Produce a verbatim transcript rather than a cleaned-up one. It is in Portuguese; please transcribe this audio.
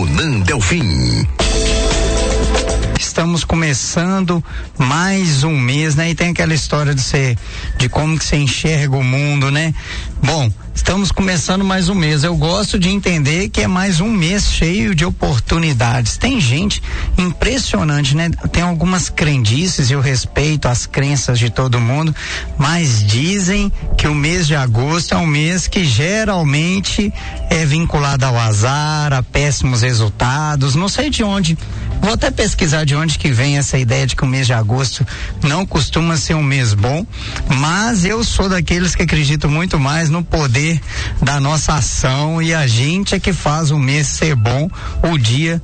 Conan Delfim. Estamos começando mais um mês, né? E tem aquela história de ser, de como que você enxerga o mundo, né? Bom, estamos começando mais um mês. Eu gosto de entender que é mais um mês cheio de oportunidades. Tem gente impressionante, né? Tem algumas crendices, eu respeito as crenças de todo mundo, mas dizem que o mês de agosto é um mês que geralmente é vinculado ao azar, a péssimos resultados. Não sei de onde. Vou até pesquisar de onde que vem essa ideia de que o mês de agosto não costuma ser um mês bom, mas eu sou daqueles que acreditam muito mais no poder da nossa ação, e a gente é que faz o mês ser bom o dia